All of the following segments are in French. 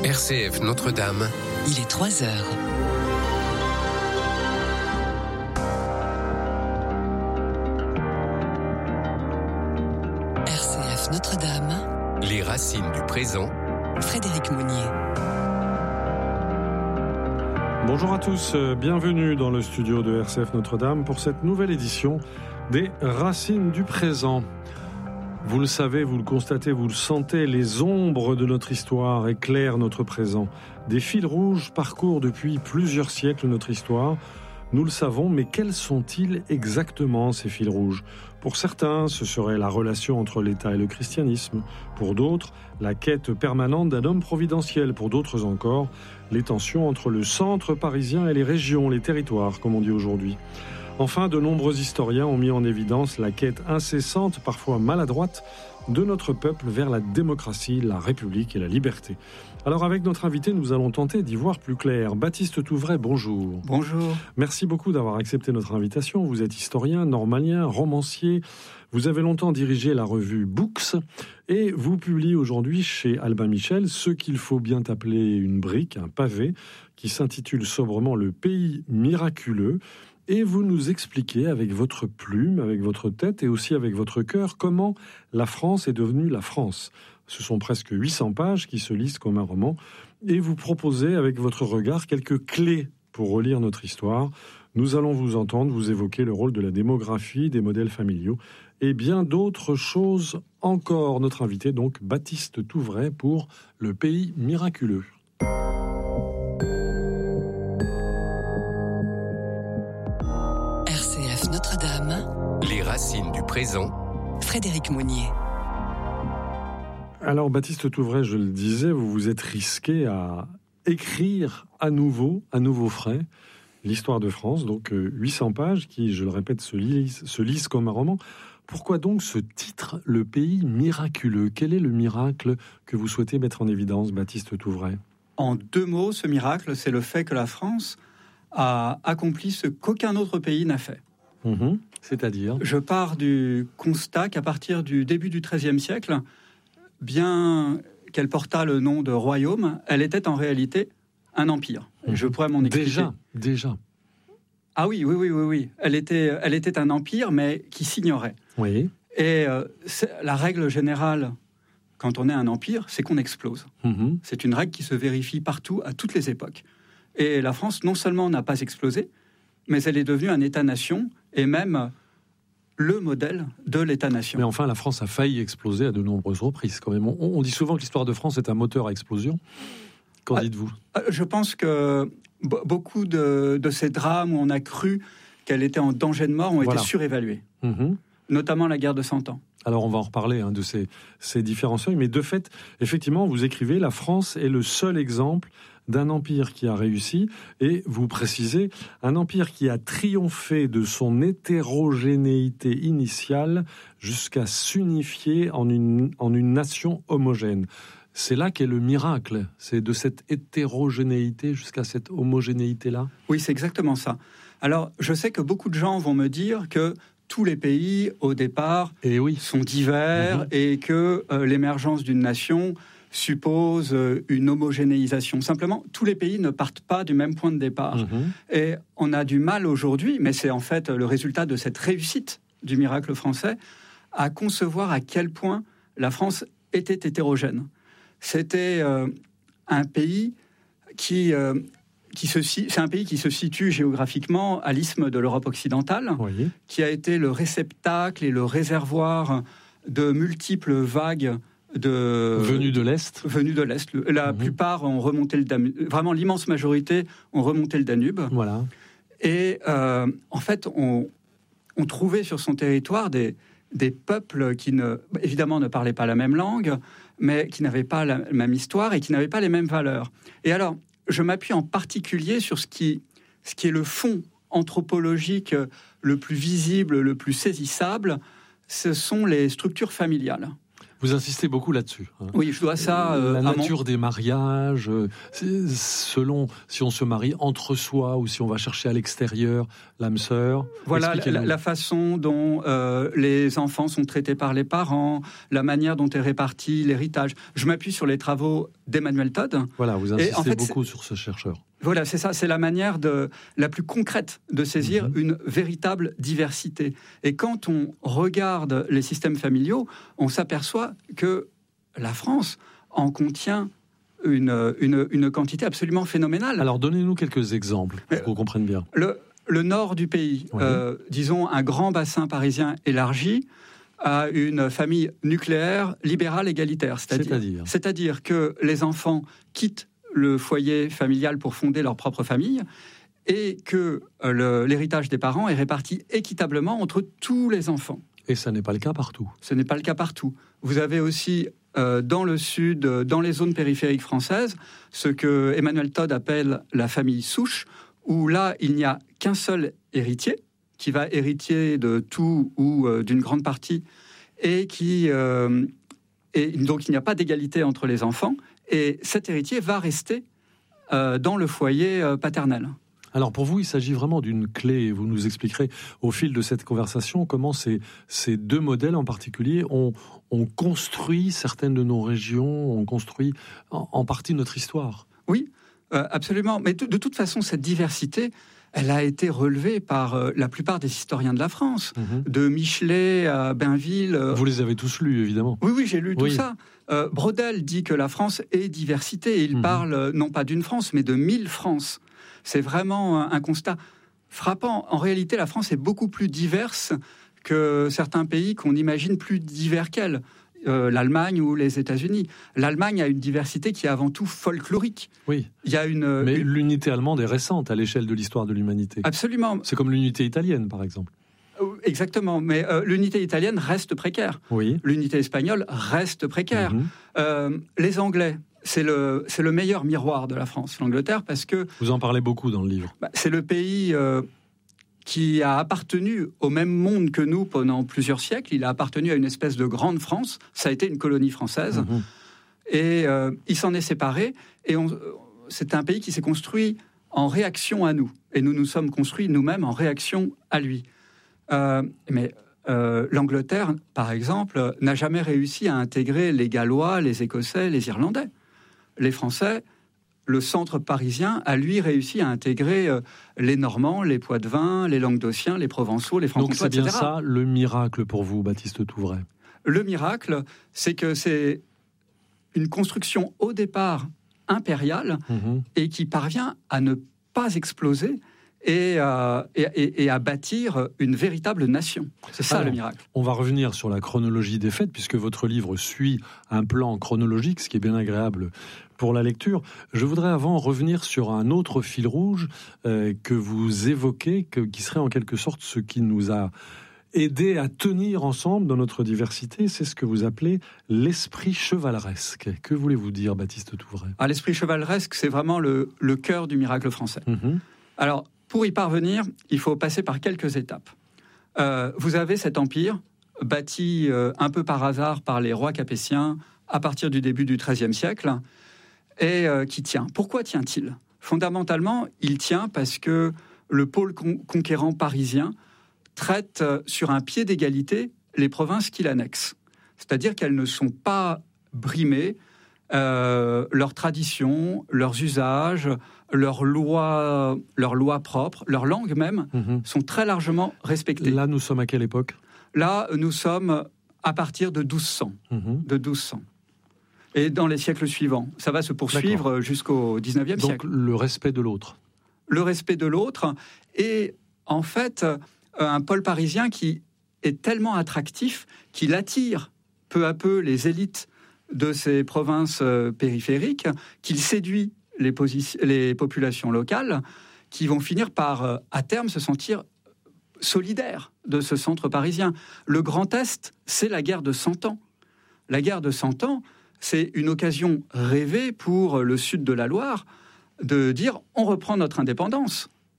RCF Notre-Dame. Il est 3h. RCF Notre-Dame. Les racines du présent. Frédéric Mounier. Bonjour à tous, bienvenue dans le studio de RCF Notre-Dame pour cette nouvelle édition des Racines du présent. Vous le savez, vous le constatez, vous le sentez, les ombres de notre histoire éclairent notre présent. Des fils rouges parcourent depuis plusieurs siècles notre histoire. Nous le savons, mais quels sont-ils exactement, ces fils rouges ? Pour certains, ce serait la relation entre l'État et le christianisme. Pour d'autres, la quête permanente d'un homme providentiel. Pour d'autres encore, les tensions entre le centre parisien et les régions, les territoires, comme on dit aujourd'hui. Enfin, de nombreux historiens ont mis en évidence la quête incessante, parfois maladroite, de notre peuple vers la démocratie, la République et la liberté. Alors avec notre invité, nous allons tenter d'y voir plus clair. Baptiste Touvray, bonjour. Bonjour. Merci beaucoup d'avoir accepté notre invitation. Vous êtes historien, normalien, romancier. Vous avez longtemps dirigé la revue Books et vous publiez aujourd'hui chez Albin Michel ce qu'il faut bien appeler une brique, un pavé, qui s'intitule sobrement « Le pays miraculeux ». Et vous nous expliquez avec votre plume, avec votre tête et aussi avec votre cœur comment la France est devenue la France. Ce sont presque 800 pages qui se lisent comme un roman. Et vous proposez avec votre regard quelques clés pour relire notre histoire. Nous allons vous entendre, vous évoquer le rôle de la démographie, des modèles familiaux et bien d'autres choses encore. Notre invité donc, Baptiste Touvray pour Le pays miraculeux. Notre-Dame. Les racines du présent. Frédéric Mounier. Alors Baptiste Touvray, je le disais, vous vous êtes risqué à écrire à nouveau frais, l'histoire de France, donc 800 pages qui, je le répète, se lisent comme un roman. Pourquoi donc ce titre, Le pays miraculeux ? Quel est le miracle que vous souhaitez mettre en évidence, Baptiste Touvray ? En 2 mots, ce miracle, c'est le fait que la France a accompli ce qu'aucun autre pays n'a fait. C'est-à-dire ? Je pars du constat qu'à partir du début du XIIIe siècle, bien qu'elle portât le nom de royaume, elle était en réalité un empire. Je pourrais m'en expliquer. Déjà. Ah oui. Elle était un empire, mais qui s'ignorait. Oui. Et la règle générale, quand on est un empire, c'est qu'on explose. C'est une règle qui se vérifie partout, à toutes les époques. Et la France, non seulement n'a pas explosé, mais elle est devenue un État-nation, et même le modèle de l'État-nation. Mais enfin, la France a failli exploser à de nombreuses reprises, quand même. On dit souvent que l'histoire de France est un moteur à explosion. Qu'en dites-vous ? Je pense que beaucoup de ces drames où on a cru qu'elle était en danger de mort ont été surévalués. Notamment la guerre de 100 ans. Alors on va en reparler de ces différents seuils, mais de fait, effectivement, vous écrivez « La France est le seul exemple d'un empire qui a réussi » et vous précisez « un empire qui a triomphé de son hétérogénéité initiale jusqu'à s'unifier en une nation homogène ». C'est là qu'est le miracle, c'est de cette hétérogénéité jusqu'à cette homogénéité-là ? Oui, c'est exactement ça. Alors, je sais que beaucoup de gens vont me dire que tous les pays, au départ, sont divers et que l'émergence d'une nation suppose une homogénéisation. Simplement, tous les pays ne partent pas du même point de départ. Et on a du mal aujourd'hui, mais c'est en fait le résultat de cette réussite du miracle français, à concevoir à quel point la France était hétérogène. C'était un pays c'est un pays qui se situe géographiquement à l'isthme de l'Europe occidentale, qui a été le réceptacle et le réservoir de multiples vagues venus de l'Est. La plupart ont remonté le Danube. Vraiment, l'immense majorité ont remonté le Danube. Voilà. Et en fait, on trouvait sur son territoire des peuples qui, évidemment, ne parlaient pas la même langue, mais qui n'avaient pas la même histoire et qui n'avaient pas les mêmes valeurs. Et alors, je m'appuie en particulier sur ce qui est le fond anthropologique le plus visible, le plus saisissable, ce sont les structures familiales. Vous insistez beaucoup là-dessus. Hein. Oui, je dois ça la nature des mariages, selon si on se marie entre soi ou si on va chercher à l'extérieur l'âme sœur. Voilà la façon dont les enfants sont traités par les parents, la manière dont est réparti l'héritage. Je m'appuie sur les travaux d'Emmanuel Todd. Voilà, vous insistez beaucoup sur ce chercheur. Voilà, c'est ça, c'est la manière la plus concrète de saisir une véritable diversité. Et quand on regarde les systèmes familiaux, on s'aperçoit que la France en contient une quantité absolument phénoménale. Alors, donnez-nous quelques exemples pour qu'on comprenne bien. Le nord du pays, disons un grand bassin parisien élargi, a une famille nucléaire, libérale, égalitaire. C'est-à-dire que les enfants quittent le foyer familial pour fonder leur propre famille et que l'héritage des parents est réparti équitablement entre tous les enfants. Et ça n'est pas le cas partout. Ce n'est pas le cas partout. Vous avez aussi dans le sud, dans les zones périphériques françaises, ce que Emmanuel Todd appelle la famille souche, où là, il n'y a qu'un seul héritier qui va hériter de tout ou d'une grande partie et donc il n'y a pas d'égalité entre les enfants. Et cet héritier va rester dans le foyer paternel. Alors pour vous, il s'agit vraiment d'une clé. Vous nous expliquerez au fil de cette conversation comment ces deux modèles en particulier ont construit certaines de nos régions, ont construit en partie notre histoire. Oui, absolument. Mais de toute façon, cette diversité, elle a été relevée par la plupart des historiens de la France, de Michelet à Bainville. Vous les avez tous lus, évidemment. Oui, j'ai lu tout ça. Braudel dit que la France est diversité. Et il parle non pas d'une France, mais de 1000 Frances. C'est vraiment un constat frappant. En réalité, la France est beaucoup plus diverse que certains pays qu'on imagine plus divers qu'elle. L'Allemagne ou les États-Unis. L'Allemagne a une diversité qui est avant tout folklorique. Oui. Mais l'unité allemande est récente à l'échelle de l'histoire de l'humanité. Absolument. C'est comme l'unité italienne, par exemple. Exactement, mais l'unité italienne reste précaire. Oui. L'unité espagnole reste précaire. Les Anglais, c'est le meilleur miroir de la France, l'Angleterre, parce que... Vous en parlez beaucoup dans le livre. C'est le pays qui a appartenu au même monde que nous pendant plusieurs siècles. Il a appartenu à une espèce de grande France. Ça a été une colonie française. Et il s'en est séparé. Et c'est un pays qui s'est construit en réaction à nous. Et nous nous sommes construits nous-mêmes en réaction à lui. Mais l'Angleterre, par exemple, n'a jamais réussi à intégrer les Gallois, les Écossais, les Irlandais. Les Français, le centre parisien, a lui réussi à intégrer les Normands, les Poitevins, les Languedociens, les Provençaux, les Franc-Comtois, etc. Donc c'est bien ça le miracle pour vous, Baptiste Touvray. Le miracle, c'est que c'est une construction au départ impériale et qui parvient à ne pas exploser et à bâtir une véritable nation. C'est ça le miracle. On va revenir sur la chronologie des faits, puisque votre livre suit un plan chronologique, ce qui est bien agréable pour la lecture. Je voudrais avant revenir sur un autre fil rouge que vous évoquez, qui serait en quelque sorte ce qui nous a aidé à tenir ensemble dans notre diversité. C'est ce que vous appelez l'esprit chevaleresque. Que voulez-vous dire, Baptiste Touvray ? L'esprit chevaleresque, c'est vraiment le cœur du miracle français. Alors, pour y parvenir, il faut passer par quelques étapes. Vous avez cet empire, bâti un peu par hasard par les rois capétiens à partir du début du XIIIe siècle, et qui tient. Pourquoi tient-il ? Fondamentalement, il tient parce que le pôle conquérant parisien traite sur un pied d'égalité les provinces qu'il annexe. C'est-à-dire qu'elles ne sont pas brimées, leurs traditions, leurs usages, leurs lois propres, leurs langues même, sont très largement respectées. Là, nous sommes à quelle époque ? Là, nous sommes à partir de 1200. Et dans les siècles suivants. Ça va se poursuivre jusqu'au 19e siècle. Donc, le respect de l'autre. Le respect de l'autre. Et en fait, un pôle parisien qui est tellement attractif qu'il attire peu à peu les élites de ces provinces périphériques, qu'il séduit les populations locales, qui vont finir par, à terme, se sentir solidaires de ce centre parisien. Le Grand Est, c'est la guerre de 100 ans. La guerre de 100 ans, c'est une occasion rêvée pour le sud de la Loire de dire « on reprend notre indépendance ».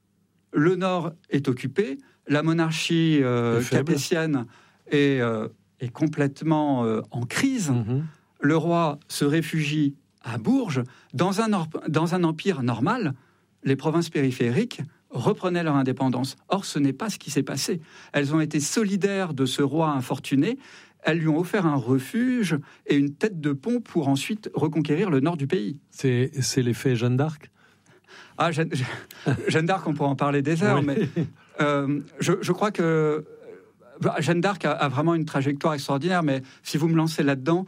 Le nord est occupé, la monarchie capétienne est est complètement en crise. Le roi se réfugie à Bourges. Dans un empire normal, les provinces périphériques reprenaient leur indépendance. Or, ce n'est pas ce qui s'est passé. Elles ont été solidaires de ce roi infortuné. Elles lui ont offert un refuge et une tête de pont pour ensuite reconquérir le nord du pays. C'est l'effet Jeanne d'Arc ? Ah, Jeanne d'Arc, on pourrait en parler des heures, mais je crois que Jeanne d'Arc a vraiment une trajectoire extraordinaire, mais si vous me lancez là-dedans,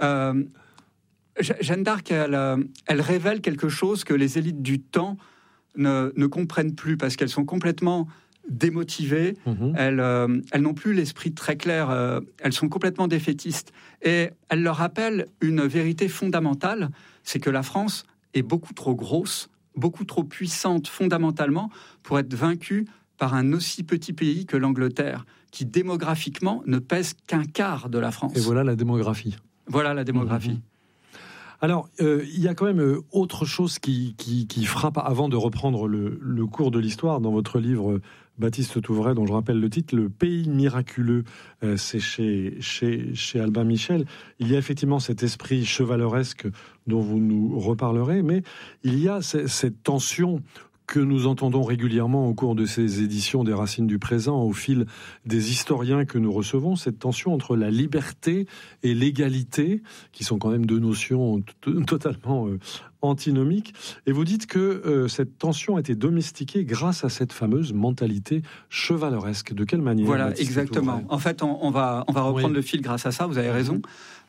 Jeanne d'Arc, elle révèle quelque chose que les élites du temps ne comprennent plus, parce qu'elles sont complètement démotivées, elles n'ont plus l'esprit très clair, elles sont complètement défaitistes. Et elle leur rappelle une vérité fondamentale, c'est que la France est beaucoup trop grosse, beaucoup trop puissante fondamentalement pour être vaincue par un aussi petit pays que l'Angleterre, qui démographiquement ne pèse qu'un quart de la France. Et voilà la démographie. Voilà la démographie. Alors, il y a quand même autre chose qui frappe, avant de reprendre le cours de l'histoire, dans votre livre Baptiste Touvray, dont je rappelle le titre, Le pays miraculeux, c'est chez Albin Michel. Il y a effectivement cet esprit chevaleresque dont vous nous reparlerez, mais il y a cette tension que nous entendons régulièrement au cours de ces éditions des Racines du présent, au fil des historiens que nous recevons, cette tension entre la liberté et l'égalité, qui sont quand même deux notions totalement antinomiques. Et vous dites que cette tension a été domestiquée grâce à cette fameuse mentalité chevaleresque. De quelle manière ? Voilà, exactement. En fait, on va reprendre le fil grâce à ça, vous avez raison.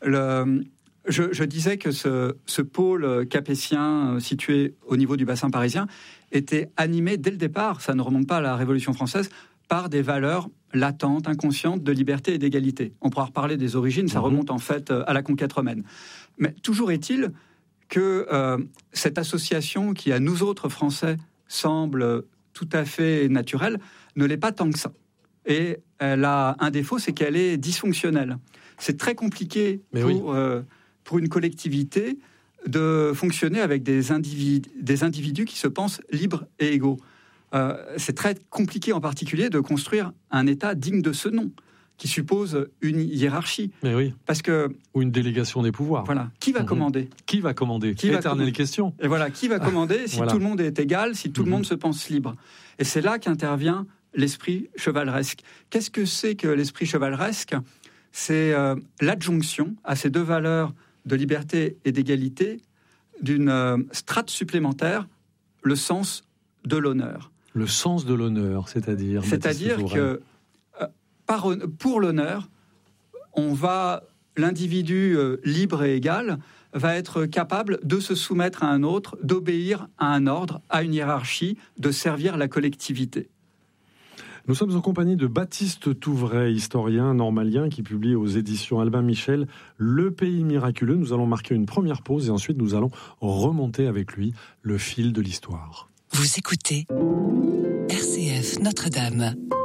Je disais que ce pôle capétien situé au niveau du bassin parisien était animé dès le départ, ça ne remonte pas à la Révolution française, par des valeurs latentes, inconscientes de liberté et d'égalité. On pourra reparler des origines, ça remonte en fait à la conquête romaine. Mais toujours est-il que cette association qui, à nous autres Français, semble tout à fait naturelle, ne l'est pas tant que ça. Et elle a un défaut, c'est qu'elle est dysfonctionnelle. C'est très compliqué pour une collectivité de fonctionner avec des individus qui se pensent libres et égaux. C'est très compliqué en particulier de construire un État digne de ce nom, qui suppose une hiérarchie. Mais oui. Parce que, ou une délégation des pouvoirs. Voilà. Qui va commander ? Qui va commander ? Éternelle question. Et voilà, qui va commander si tout le monde est égal, si tout le monde se pense libre ? Et c'est là qu'intervient l'esprit chevaleresque. Qu'est-ce que c'est que l'esprit chevaleresque ? C'est l'adjonction à ces deux valeurs de liberté et d'égalité d'une strate supplémentaire, le sens de l'honneur. Le sens de l'honneur, c'est-à-dire que pour l'honneur, l'individu libre et égal va être capable de se soumettre à un autre, d'obéir à un ordre, à une hiérarchie, de servir la collectivité. Nous sommes en compagnie de Baptiste Touvray, historien normalien qui publie aux éditions Albin Michel Le pays miraculeux. Nous allons marquer une première pause et ensuite nous allons remonter avec lui le fil de l'histoire. Vous écoutez RCF Notre-Dame.